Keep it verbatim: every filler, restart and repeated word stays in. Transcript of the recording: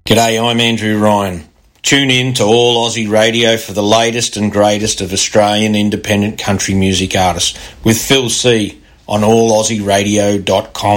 G'day, I'm Andrew Ryan. Tune in to All Aussie Radio for the latest and greatest of Australian independent country music artists with Phil C on all aussie radio dot com.